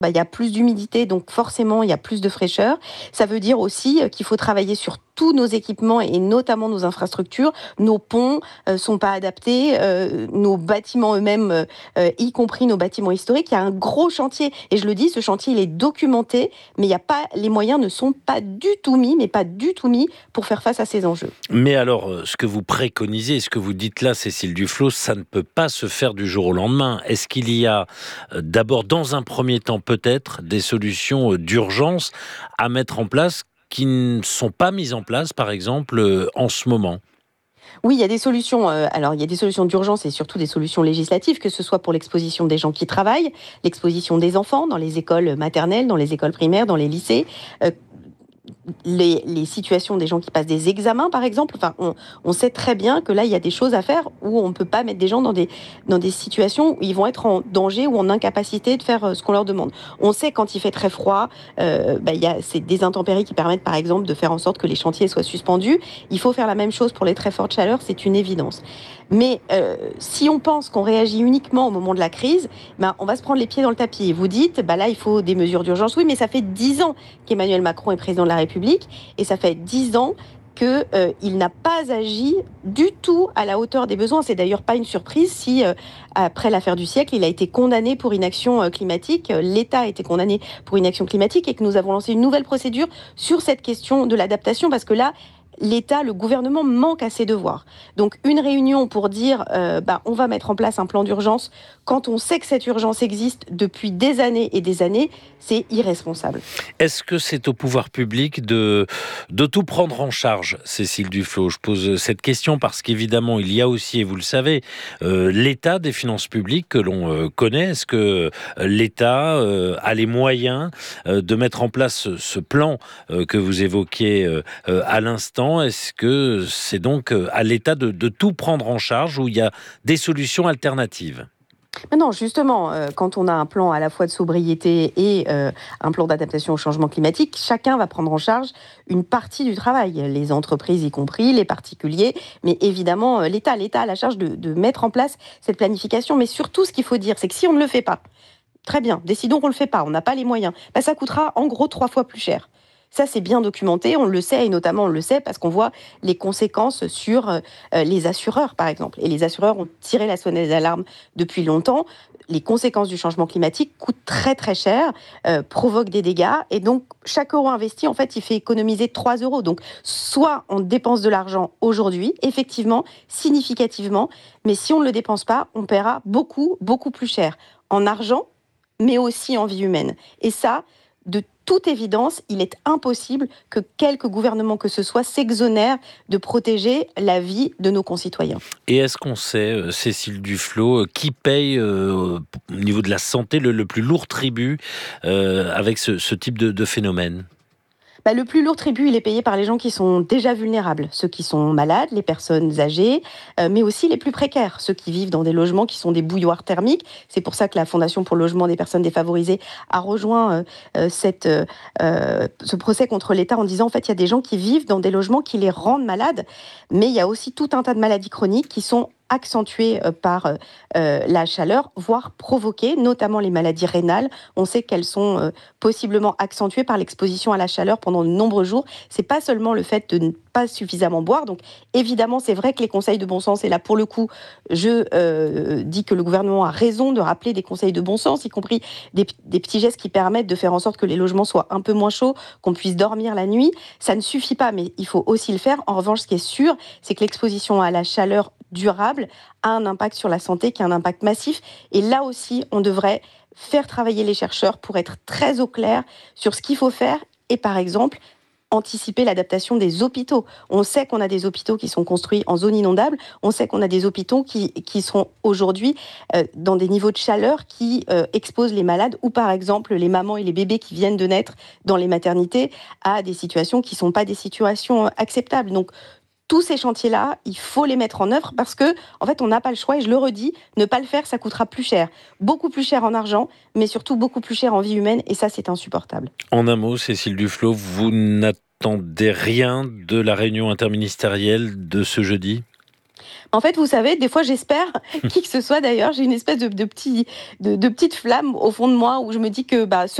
il y a plus d'humidité, donc forcément, il y a plus de fraîcheur. Ça veut dire aussi qu'il faut travailler sur tous nos équipements et notamment nos infrastructures. Nos ponts sont pas adaptés, nos bâtiments eux-mêmes, y compris nos bâtiments historiques. Il y a un gros chantier. Et je le dis, ce chantier, il est documenté, mais les moyens ne sont pas du tout mis, mais pas du tout mis pour faire face à ces enjeux. Mais alors, ce que vous préconisez, ce que vous dites là, Cécile Duflot, ça ne peut pas se faire du jour au lendemain. Est-ce qu'il y a d'abord, dans un premier temps, peut-être des solutions d'urgence à mettre en place qui ne sont pas mises en place, par exemple, en ce moment? Oui, il y a des solutions. Alors, il y a des solutions d'urgence et surtout des solutions législatives, que ce soit pour l'exposition des gens qui travaillent, l'exposition des enfants dans les écoles maternelles, dans les écoles primaires, dans les lycées. Euh, les situations des gens qui passent des examens, par exemple, enfin, on sait très bien que là, il y a des choses à faire où on ne peut pas mettre des gens dans des situations où ils vont être en danger ou en incapacité de faire ce qu'on leur demande. On sait quand il fait très froid, c'est des intempéries qui permettent, par exemple, de faire en sorte que les chantiers soient suspendus. Il faut faire la même chose pour les très fortes chaleurs, c'est une évidence. Mais si on pense qu'on réagit uniquement au moment de la crise, on va se prendre les pieds dans le tapis. Et vous dites, là, il faut des mesures d'urgence. Oui, mais ça fait 10 ans qu'Emmanuel Macron est président de la République et ça fait 10 ans qu'il n'a pas agi du tout à la hauteur des besoins. C'est d'ailleurs pas une surprise si, après l'affaire du siècle, il a été condamné pour inaction climatique, l'État a été condamné pour inaction climatique et que nous avons lancé une nouvelle procédure sur cette question de l'adaptation parce que là, l'État, le gouvernement manque à ses devoirs. Donc une réunion pour dire on va mettre en place un plan d'urgence quand on sait que cette urgence existe depuis des années et des années, c'est irresponsable. Est-ce que c'est au pouvoir public de tout prendre en charge, Cécile Duflot? Je pose cette question parce qu'évidemment, il y a aussi, et vous le savez, l'état des finances publiques que l'on connaît. Est-ce que l'État a les moyens de mettre en place ce plan que vous évoquiez à l'instant? Est-ce que c'est donc à l'État de tout prendre en charge ou il y a des solutions alternatives? Mais non, justement, quand on a un plan à la fois de sobriété et un plan d'adaptation au changement climatique, chacun va prendre en charge une partie du travail, les entreprises y compris, les particuliers, mais évidemment l'État. L'État a la charge de mettre en place cette planification. Mais surtout, ce qu'il faut dire, c'est que si on ne le fait pas, très bien, décidons qu'on ne le fait pas, on n'a pas les moyens, ça coûtera en gros 3 fois plus cher. Ça, c'est bien documenté, on le sait, et notamment on le sait parce qu'on voit les conséquences sur les assureurs, par exemple. Et les assureurs ont tiré la sonnette d'alarme depuis longtemps. Les conséquences du changement climatique coûtent très très cher, provoquent des dégâts, et donc chaque euro investi, en fait, il fait économiser 3 euros. Donc, soit on dépense de l'argent aujourd'hui, effectivement, significativement, mais si on ne le dépense pas, on paiera beaucoup, beaucoup plus cher en argent, mais aussi en vie humaine. Et ça, de toute évidence, il est impossible que quelque gouvernement que ce soit s'exonère de protéger la vie de nos concitoyens. Et est-ce qu'on sait, Cécile Duflot, qui paye au niveau de la santé le plus lourd tribut avec ce type de phénomène? Le plus lourd tribut, il est payé par les gens qui sont déjà vulnérables, ceux qui sont malades, les personnes âgées, mais aussi les plus précaires, ceux qui vivent dans des logements qui sont des bouilloires thermiques. C'est pour ça que la Fondation pour le logement des personnes défavorisées a rejoint ce procès contre l'État en disant, en fait, il y a des gens qui vivent dans des logements qui les rendent malades, mais il y a aussi tout un tas de maladies chroniques qui sont accentuées par la chaleur, voire provoquées, notamment les maladies rénales. On sait qu'elles sont possiblement accentuées par l'exposition à la chaleur pendant de nombreux jours. C'est pas seulement le fait de ne pas suffisamment boire. Donc évidemment, c'est vrai que les conseils de bon sens, et là pour le coup, je dis que le gouvernement a raison de rappeler des conseils de bon sens, y compris des petits gestes qui permettent de faire en sorte que les logements soient un peu moins chauds, qu'on puisse dormir la nuit. Ça ne suffit pas, mais il faut aussi le faire. En revanche, ce qui est sûr, c'est que l'exposition à la chaleur durable a un impact sur la santé qui a un impact massif. Et là aussi, on devrait faire travailler les chercheurs pour être très au clair sur ce qu'il faut faire et, par exemple, anticiper l'adaptation des hôpitaux. On sait qu'on a des hôpitaux qui sont construits en zone inondable, on sait qu'on a des hôpitaux qui sont aujourd'hui dans des niveaux de chaleur qui exposent les malades ou par exemple les mamans et les bébés qui viennent de naître dans les maternités à des situations qui ne sont pas des situations acceptables. Donc tous ces chantiers-là, il faut les mettre en œuvre parce que, en fait, on n'a pas le choix. Et je le redis, ne pas le faire, ça coûtera plus cher. Beaucoup plus cher en argent, mais surtout beaucoup plus cher en vie humaine. Et ça, c'est insupportable. En un mot, Cécile Duflot, vous n'attendez rien de la réunion interministérielle de ce jeudi? En fait, vous savez, des fois, j'espère, qui que ce soit d'ailleurs, j'ai une espèce de petite flamme au fond de moi où je me dis que bah,